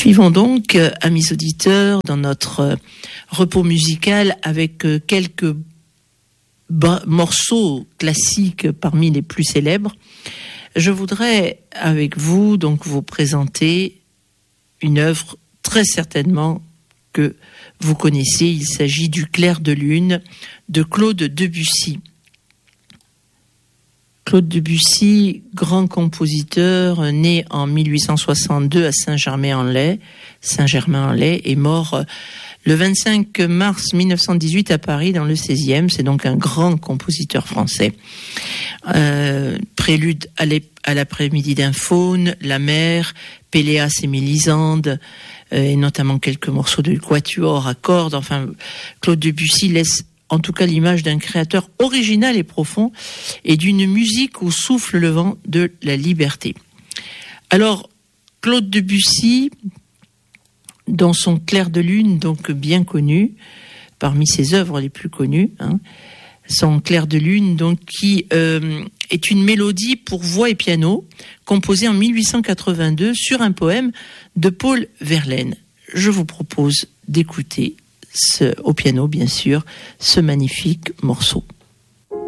Poursuivons donc, amis auditeurs, dans notre repos musical avec quelques morceaux classiques parmi les plus célèbres. Je voudrais avec vous donc vous présenter une œuvre très certainement que vous connaissez. Il s'agit du Clair de lune de Claude Debussy. Claude Debussy, grand compositeur, né en 1862 à Saint-Germain-en-Laye, est mort le 25 mars 1918 à Paris dans le 16e. C'est donc un grand compositeur français. Prélude à l'après-midi d'un faune, La mer, Péléas et Mélisande, et notamment quelques morceaux de quatuor à cordes. Enfin, Claude Debussy laisse en tout cas l'image d'un créateur original et profond et d'une musique où souffle le vent de la liberté. Alors, Claude Debussy, dans son Clair de lune, donc bien connu, parmi ses œuvres les plus connues, son Clair de lune, donc qui est une mélodie pour voix et piano, composée en 1882 sur un poème de Paul Verlaine. Je vous propose d'écouter au piano, bien sûr, ce magnifique morceau.